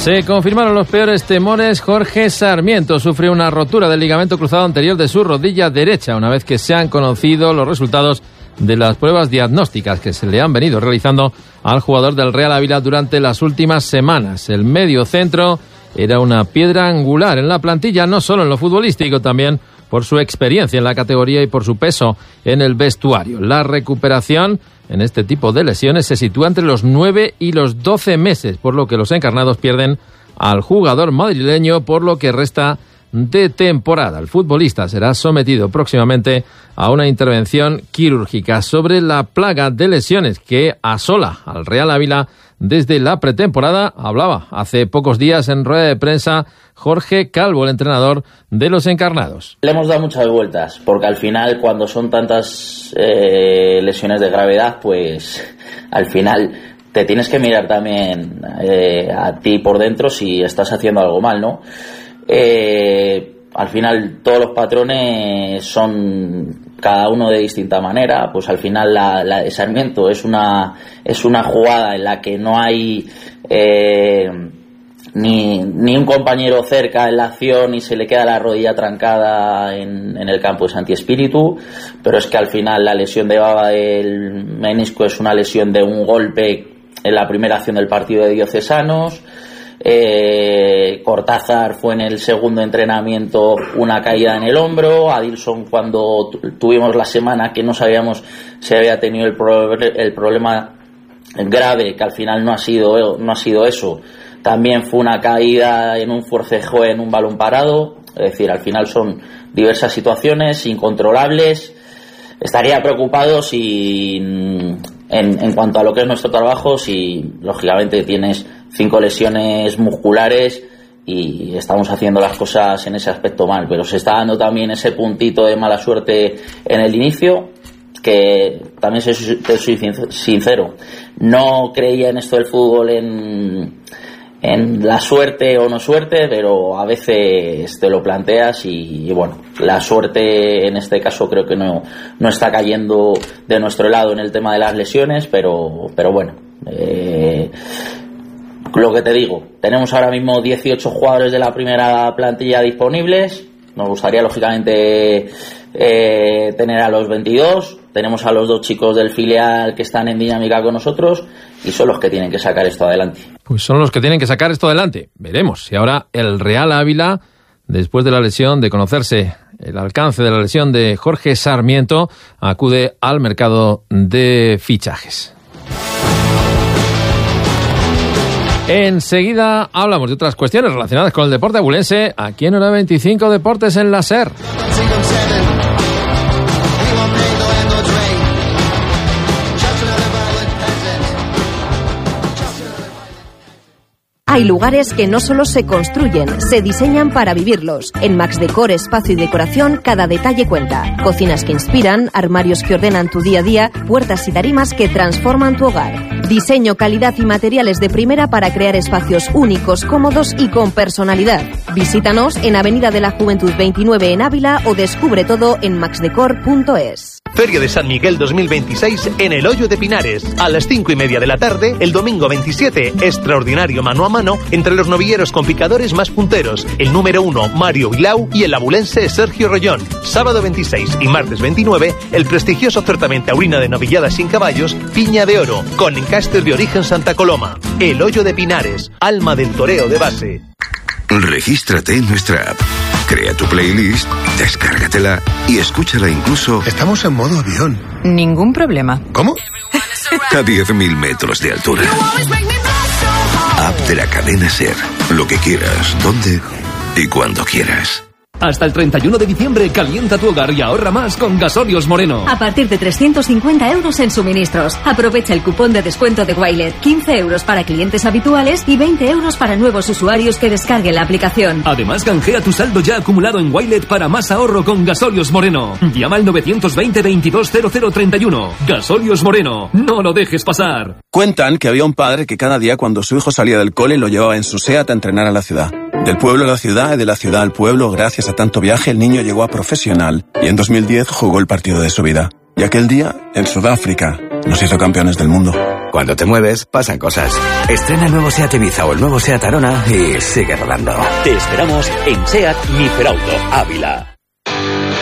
Se confirmaron los peores temores. Jorge Sarmiento sufre una rotura del ligamento cruzado anterior de su rodilla derecha una vez que se han conocido los resultados de las pruebas diagnósticas que se le han venido realizando al jugador del Real Ávila durante las últimas semanas. El mediocentro era una piedra angular en la plantilla, no solo en lo futbolístico, también por su experiencia en la categoría y por su peso en el vestuario. La recuperación en este tipo de lesiones se sitúa entre los 9 y los 12 meses, por lo que los encarnados pierden al jugador madrileño por lo que resta de temporada. El futbolista será sometido próximamente a una intervención quirúrgica. Sobre la plaga de lesiones que asola al Real Ávila desde la pretemporada, hablaba hace pocos días en rueda de prensa Jorge Calvo, el entrenador de los encarnados. Le hemos dado muchas vueltas, porque al final cuando son tantas lesiones de gravedad, pues al final te tienes que mirar también a ti por dentro si estás haciendo algo mal, ¿no? Al final todos los patrones son cada uno de distinta manera. Pues al final la de Sarmiento es una jugada en la que no hay ni un compañero cerca en la acción y se le queda la rodilla trancada en el campo de Santi Espíritu, pero es que al final la lesión de baba del menisco es una lesión de un golpe en la primera acción del partido de Diocesanos. Cortázar fue en el segundo entrenamiento una caída en el hombro. Adilson, cuando tuvimos la semana que no sabíamos si había tenido el problema grave, que al final no ha sido eso, también fue una caída en un forcejeo en un balón parado. Es decir, al final son diversas situaciones incontrolables. Estaría preocupado si en cuanto a lo que es nuestro trabajo, si lógicamente tienes 5 lesiones musculares y estamos haciendo las cosas en ese aspecto mal, pero se está dando también ese puntito de mala suerte en el inicio, que también te soy sincero, no creía en esto del fútbol, en la suerte o no suerte, pero a veces te lo planteas y bueno, la suerte en este caso creo que no está cayendo de nuestro lado en el tema de las lesiones, pero bueno, lo que te digo, tenemos ahora mismo 18 jugadores de la primera plantilla disponibles. Nos gustaría lógicamente tener a los 22. Tenemos a los 2 chicos del filial que están en dinámica con nosotros y son los que tienen que sacar esto adelante. Pues son los que tienen que sacar esto adelante. Veremos si ahora el Real Ávila, después de la lesión, de conocerse el alcance de la lesión de Jorge Sarmiento, acude al mercado de fichajes. Enseguida hablamos de otras cuestiones relacionadas con el deporte abulense aquí en Hora 25 Deportes en la SER. Hay lugares que no solo se construyen, se diseñan para vivirlos. En Max Decor, espacio y decoración, cada detalle cuenta. Cocinas que inspiran, armarios que ordenan tu día a día, puertas y tarimas que transforman tu hogar. Diseño, calidad y materiales de primera para crear espacios únicos, cómodos y con personalidad. Visítanos en Avenida de la Juventud 29 en Ávila o descubre todo en maxdecor.es. Feria de San Miguel 2026 en el Hoyo de Pinares. A las 5:30 de la tarde, el domingo 27, extraordinario mano a mano entre los novilleros con picadores más punteros. El número 1, Mario Vilau, y el abulense Sergio Rollón. Sábado 26 y martes 29, el prestigioso certamen taurino de novilladas sin caballos, Piña de Oro, con encastes de origen Santa Coloma. El Hoyo de Pinares, alma del toreo de base. Regístrate en nuestra app. Crea tu playlist, descárgatela y escúchala incluso... Estamos en modo avión. Ningún problema. ¿Cómo? A 10.000 metros de altura. App de la cadena SER. Lo que quieras, donde y cuando quieras. Hasta el 31 de diciembre calienta tu hogar y ahorra más con Gasolios Moreno. A partir de 350 euros en suministros. Aprovecha el cupón de descuento de Wilet. 15 euros para clientes habituales y 20 euros para nuevos usuarios que descarguen la aplicación. Además, canjea tu saldo ya acumulado en Wilet para más ahorro con Gasolios Moreno. Llama al 920 220031. Gasolios Moreno. No lo dejes pasar. Cuentan que había un padre que cada día cuando su hijo salía del cole lo llevaba en su SEAT a entrenar a la ciudad. Del pueblo a la ciudad y de la ciudad al pueblo, gracias a tanto viaje, el niño llegó a profesional y en 2010 jugó el partido de su vida. Y aquel día, en Sudáfrica, Nos hizo campeones del mundo. Cuando te mueves, pasan cosas. Estrena el nuevo SEAT Ibiza o el nuevo SEAT Arona y sigue rodando. Te esperamos en SEAT Miferauto, Ávila.